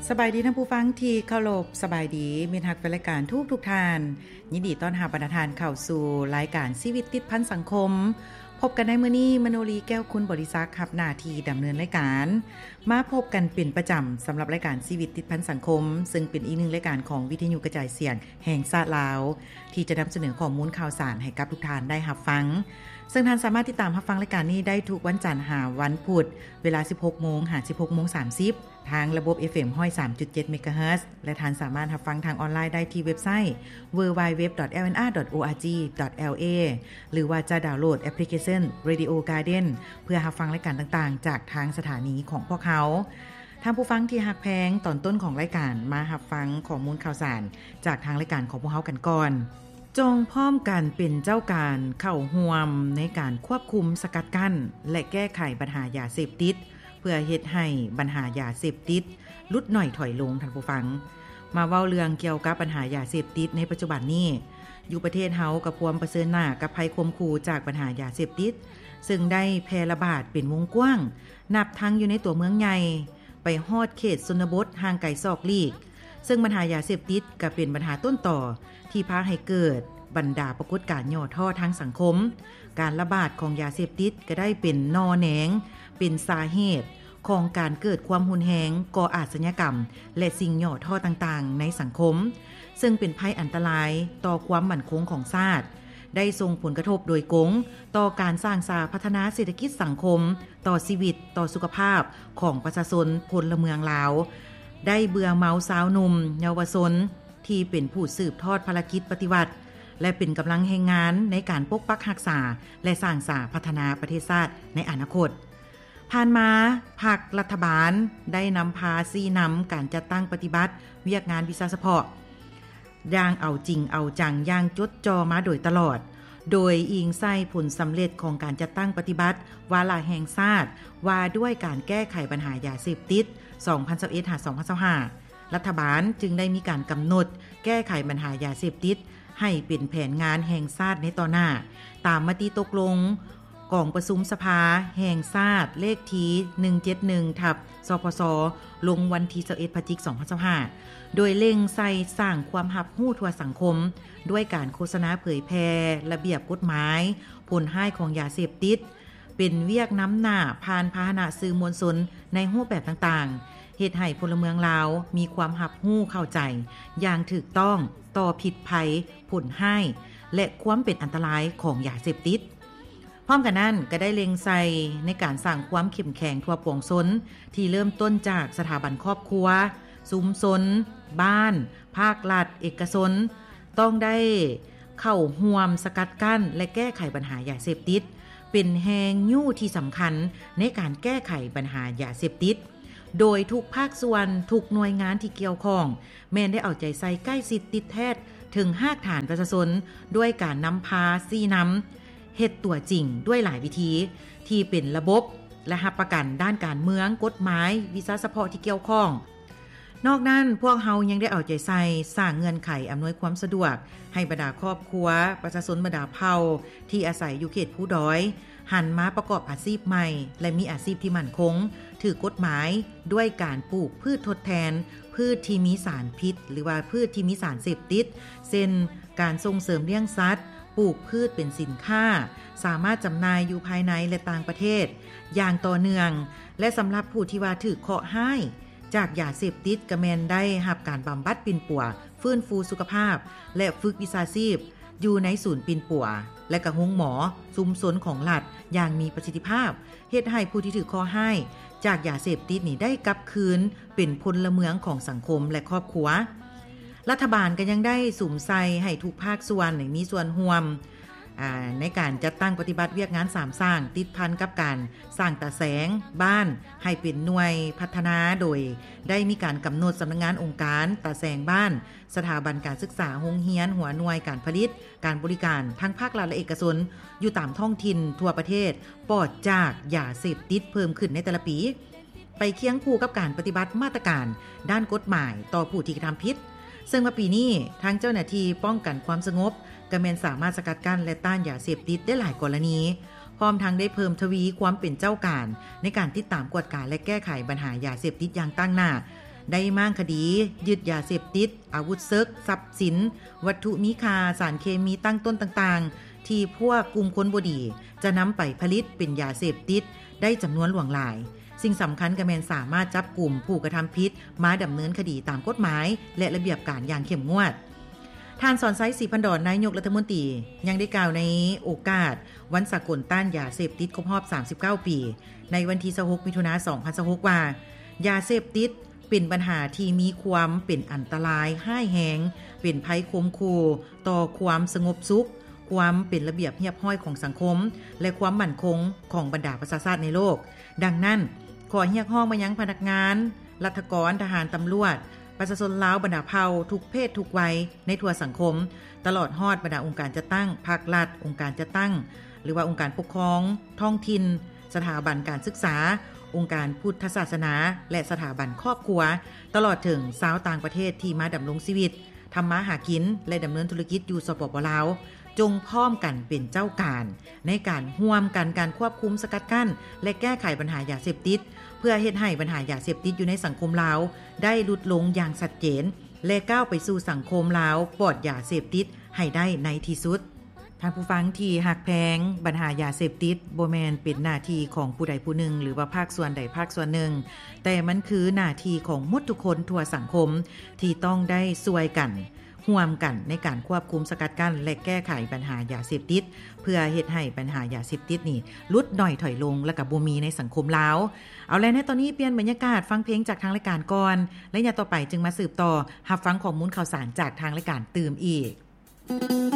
สบายดีท่านผู้ฟังที่เคารพสบายดีมีทักเป็นรายการทุกท่านยินดีต้อนรับบรรณาทานเข้าสู่รายการชีวิตติดพันสังคมพบกันในมื้อนี้มโนรีแก้วคุณบริษัทรับหน้าที่ดำเนินรายการมาพบกันเป็นประจำสำหรับรายการชีวิตติดพันสังคมซึ่งเป็นอีกหนึ่งรายการของวิทยุกระจายเสียงแห่งชาติลาวที่จะนำเสนอข้อมูลข่าวสารให้กับทุกท่านได้รับฟังซึ่งท่านสามารถติดตามรับฟังรายการนี้ได้ทุกวันจันทร์หาวันพุธเวลา 16:00 น. หา 16:30 น. ทางระบบ FM 103.7 เมกะเฮิรตซ์และท่านสามารถรับฟังทางออนไลน์ได้ที่เว็บไซต์ www.lnr.org.la หรือว่าจะดาวน์โหลดแอปพลิเคชัน Radio Garden เพื่อรับฟังรายการต่างๆจากทางสถานีของพวกเขาท่านผู้ฟังที่ฮักแพงตอนต้นของรายการมารับฟังข้อมูลข่าวสารจากทางรายการของพวกเขากันก่อนจงพร้อมกันเป็นเจ้าการเข้าร่วมในการควบคุมสกัดกั้นและแก้ไขปัญหายาเสพติดเพื่อเฮ็ดให้ปัญหายาเสพติดลดน้อยถอยลงท่านผู้ฟังมาเว้าเรื่องเกี่ยวกับปัญหายาเสพติดในปัจจุบันนี้อยู่ประเทศเฮากับความประเสริฐหน้ากับภัยข่มขู่จากปัญหายาเสพติดซึ่งได้แพร่ระบาดเป็นวงกว้างนับทั้งอยู่ในตัวเมืองใหญ่ไปฮอดเขตชนบทห่างไกลซอกลีกซึ่งปัญหายาเสพติดก็เป็นปัญหาต้นต่อที่พาให้เกิดบรรดาปรากฏการณ์ย่อท่อทางสังคมการระบาดของยาเสพติดก็ได้เป็นนอแหนงเป็นสาเหตุของการเกิดความหุนแหงก่ออาชญากรรมและสิ่งย่อท่อต่างๆในสังคมซึ่งเป็นภัยอันตรายต่อความมั่นคงของชาติได้ส่งผลกระทบโดยกงต่อการสร้างสาพัฒนาเศรษฐกิจสังคมต่อชีวิตต่อสุขภาพของประชาชนพลเมืองลาวได้เบื่อเมาสาวหนุ่มเยาวชนที่เป็นผู้สืบทอดภารกิจปฏิวัติและเป็นกำลังแห่งงานในการปกปักรักษาและสร้างสาพัฒนาประเทศชาติในอนาคตผ่านมาภาครัฐบาลได้นำพาชี้นำการจัดตั้งปฏิบัติเวียกงานวิชาเฉพาะอย่างเอาจริงเอาจังอย่างจดจ่อมาโดยตลอดโดยอิงใส่ผลสำเร็จของการจัดตั้งปฏิบัติวาระแห่งชาติว่าด้วยการแก้ไขปัญหายาเสพติด 2021-2025 รัฐบาลจึงได้มีการกำหนดแก้ไขปัญหายาเสพติดให้เป็นแผนงานแห่งชาติในต่อหน้าตามมติตกลงกองประชุมสภาแห่งชาติเลขที่171/สพสลงวันที่21 พฤศจิกายน 2025โดยเร่งใส่สร้างความรับรู้ทั่วสังคมด้วยการโฆษณาเผยแพร่ระเบียบกฎหมายผลให้ของยาเสพติดเป็นเวียกน้ำหน้าผ่านพาหนะสื่อมวลชนในรูปแบบต่างๆเฮ็ดให้พลเมืองลาวมีความรับรู้เข้าใจอย่างถูกต้องต่อผิดภัยผลให้และความเป็นอันตรายของยาเสพติดพร้อมกันนั้นก็ได้เล็งใส่ในการสร้างความเข้มแข็งทั่วปวงชนที่เริ่มต้นจากสถาบันครอบครัวชุมชนบ้านภาครัฐเอกชนต้องได้เข้าร่วมสกัดกั้นและแก้ไขปัญหายาเสพติดเป็นแฮงยู่ที่สำคัญในการแก้ไขปัญหายาเสพติดโดยทุกภาคส่วนทุกหน่วยงานที่เกี่ยวข้องแม้นได้เอาใจใส่ใกล้ชิดติดแท้ถึงหากฐานประชาชนด้วยการนำพาซี่นำเฮ็ดตัวจริงด้วยหลายวิธีที่เป็นระบบและรับประกันด้านการเมืองกฎหมายวิชาเฉพาะที่เกี่ยวข้องนอกนั้นพวกเฮายังได้เอาใจใส่สร้างเงื่อนไขอำนวยความสะดวกให้บรรดาครอบครัวประชาชนบรรดาเผ่าที่อาศัยอยู่เขตผู้ดอยหันมาประกอบอาชีพใหม่และมีอาชีพที่มั่นคงถือกฎหมายด้วยการปลูกพืชทดแทนพืชที่มีสารพิษหรือว่าพืชที่มีสารเสพติดเช่นการส่งเสริมเลี้ยงสัตว์ปลูกพืชเป็นสินค้าสามารถจำหน่ายอยู่ภายในและต่างประเทศอย่างต่อเนื่องและสำหรับผู้ที่ว่าถูกเคราะห์ให้จากยาเสพติดก็แม่นได้รับการบำบัดปิ่นปัวฟื้นฟูสุขภาพและฝึกวิชาชีพอยู่ในศูนย์ปิ่นปัวและก็โรงหมอชุมชนของรัฐอย่างมีประสิทธิภาพเฮ็ดให้ผู้ที่ถูกเคราะห์ให้จากยาเสพติดนี่ได้กลับคืนเป็นพลเมืองของสังคมและครอบครัวรัฐบาลก็ยังได้สุมใส่ให้ทุกภาคส่วนมีส่วนร่วมในการจัดตั้งปฏิบัติเวียกงาน3สร้างติดพันกับการสร้างตาแสงบ้านให้เป็นหน่วยพัฒนาโดยได้มีการกำหนดสำนักงานองค์การตาแสงบ้านสถาบันการศึกษาโรงเรียนหัวหน่วยการผลิตการบริการทั้งภาครัฐและเอกชนอยู่ตามท้องถิ่นทั่วประเทศปลอดจากยาเสพติดเพิ่มขึ้นในแต่ละปีไปเคียงคู่กับการปฏิบัติมาตรการด้านกฎหมายต่อผู้ที่กระทำผิดซึ่งว่าปีนี้ทางเจ้าหน้าที่ป้องกันความสงบก็แม่นสามารถสกัดกั้นและต้านยาเสพติดได้หลายกรณีพร้อมทั้งได้เพิ่มทวีความเป็นเจ้าการในการติดตามกวดการและแก้ไขปัญหายาเสพติดอย่างตั้งหน้าได้มั่งคดียึดยาเสพติดอาวุธซึกทรัพย์สินวัตถุมีค่าสารเคมีตั้งต้นต่างๆที่พวกกลุ่มคนบ่ดีจะนำไปผลิตเป็นยาเสพติดได้จำนวนหลวงหลายสิ่งสำคัญก็แม่นสามารถจับกลุ่มผู้กระทำผิดมาดำเนินคดีตามกฎหมายและระเบียบการอย่างเข้มงวดท่านสอนไซศรีพันดรนายกรัฐมนตรียังได้กล่าวในโอกาสวันสากลต้านยาเสพติดครบรอบ39ปีในวันที่26มิถุนายน2026ว่ายาเสพติดเป็นปัญหาที่มีความเป็นอันตรายร้ายแรงเป็นภัยคมคู่ต่อความสงบสุขความเป็นระเบียบเรียบร้อยของสังคมและความมั่นคงของบรรดาประชาชนในโลกดังนั้นขอเรียกร้องมายังพนักงานรัฐกรทหารตำรวจประชาชนลาวบรรดาเผ่าทุกเพศทุกวัยในทั่วสังคมตลอดฮอดบรรดาองค์การจัดตั้งภาครัฐองค์การจัดตั้งหรือว่าองค์การปกครองท้องถิ่นสถาบันการศึกษาองค์การพุทธศาสนาและสถาบันครอบครัวตลอดถึงชาวต่างประเทศที่มาดำรงชีวิตทำมาหากินและดำเนินธุรกิจอยู่สปป.ลาวจงพร้อมกันเป็นเจ้าการในการร่วมกันการควบคุมสกัดกั้นและแก้ไขปัญหายาเสพติดเพื่อเฮ็ดให้ปัญหายาเสพติดอยู่ในสังคมลาวได้ลดลงอย่างชัดเจนและก้าวไปสู่สังคมลาวปลอดยาเสพติดให้ได้ในที่สุดท่านผู้ฟังที่หักแพงปัญหายาเสพติดบ่แม่นเป็นหน้าที่ของผู้ใดผู้หนึ่งหรือว่าภาคส่วนใดภาคส่วนหนึ่งแต่มันคือหน้าที่ของหมดทุกคนทั่วสังคมที่ต้องได้ช่วยกันร่วมกันในการควบคุมสกัดกั้นและแก้ไขปัญหายาเสพติดเพื่อเฮ็ดให้ปัญหายาเสพติดนี่ลดน้อยถอยลงและก็บ่มีในสังคมลาวเอาแล้วในตอนนี้เปลี่ยนบรรยากาศฟังเพลงจากทางรายการก่อนและอย่าต่อไปจึงมาสืบต่อรับฟังข้อมูลข่าวสารจากทางรายการตื่มอีก